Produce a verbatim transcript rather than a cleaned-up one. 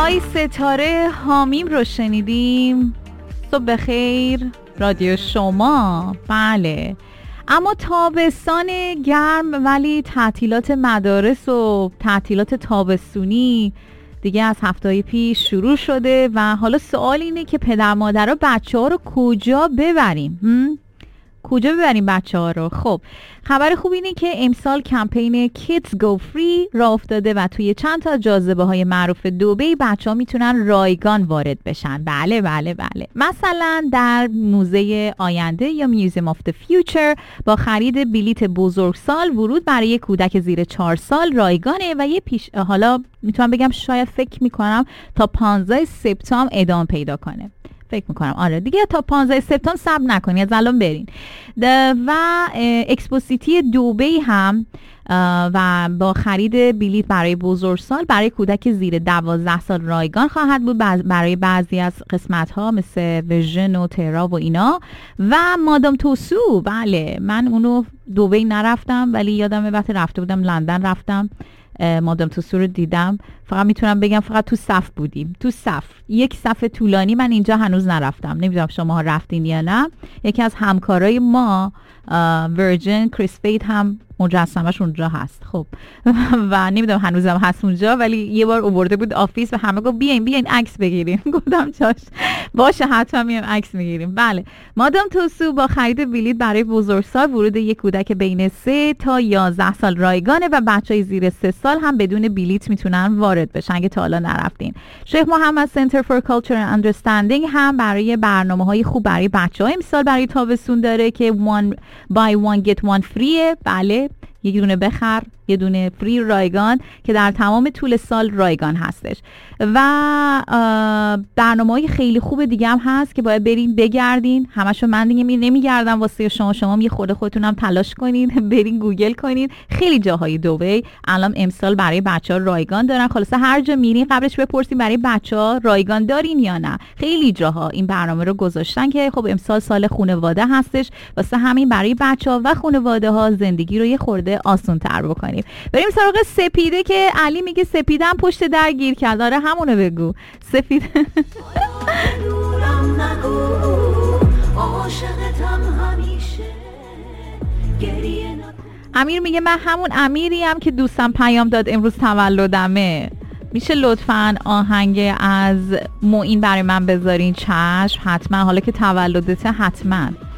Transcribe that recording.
صدای ستاره حامیم رو شنیدیم. صبح بخیر رادیو شما. بله، اما تابستان گرم ولی تعطیلات مدارس و تعطیلات تابستونی دیگه از هفته‌های پیش شروع شده و حالا سوال اینه که پدر مادرها بچه ها رو کجا ببریم؟ هم؟ کجا ببریم بچه ها رو؟ خب خبر خوب اینه که امسال کمپین Kids Go Free راه افتاده و توی چند تا جاذبه های معروف دبی بچه ها میتونن رایگان وارد بشن. بله بله بله مثلا در موزه آینده یا Museum of the Future با خرید بلیت بزرگسال ورود برای کودک زیر چهار سال رایگانه و یه پیش حالا میتونم بگم شاید فکر میکنم تا پانزده سپتامبر ادامه پیدا کنه. فکر میکنم آره دیگه تا پانزده سپتامبر صبر نکنید، از الان برین. و اکسپوسیتی دبی هم و با خرید بلیت برای بزرگسال برای کودک زیر دوازده سال رایگان خواهد بود برای بعضی از قسمت ها مثل ویژن و ترا و اینا. و مادام توسو، بله من اونو دبی نرفتم ولی یادمه وقتی رفته بودم لندن رفتم مادام توسو رو دیدم. فقط میتونم بگم فقط تو صف بودیم، تو صف یک صف طولانی. من اینجا هنوز نرفتم، نمیدونم شما ها رفتین یا نه. یکی از همکارای ما ورجن کریس فید هم مجسمش اونجا هست. خب و نمیدونم هنوزم هست اونجا، ولی یه بار آورده بود آفیس و همه گفت بیاین بیاین عکس بگیریم. گفتم چاش باشه حتما میام عکس میگیریم. بله مادام توسو با خرید بلیت برای بزرگسال ورود یک کودک بین سه تا یازده سال رایگانه و بچهای زیر سه سال هم بدون بلیت میتونن وارد بشن اگه تا حالا نرفتین. شیخ محمد سنتر فور کالچر اند اندرستندینگ هم برای برنامه‌های خوب برای بچه‌ها امسال برای تابستون داره که one buy one get one free. بله یه دونه بخر یه دونه فری رایگان که در تمام طول سال رایگان هستش. و برنامه‌های خیلی خوب دیگه هم هست که باید برین بگردین. همشو من دیگه نمیگردم واسه شما، شما یه خود خودتونم تلاش کنین برین گوگل کنین. خیلی جاهای دبی الان امسال برای بچه‌ها رایگان دارن. خلاصه هر جا میرین قبلش بپرسین برای بچه‌ها رایگان دارین یا نه. خیلی جاها این برنامه رو گذاشتن که خب امسال سال خانواده هستش، واسه همین برای بچه‌ها و خانواده‌ها زندگی رو یه خورده آسان‌تر بکنیم. بریم سراغ سپیده که علی میگه سپیده هم پشت در گیر کرد. آره همونو بگو سپیده. امیر میگه من همون امیریم که دوستم پیام داد امروز تولدمه، میشه لطفاً آهنگ از معین برای من بذارین؟ چشم حتما، حالا که تولدته حتما.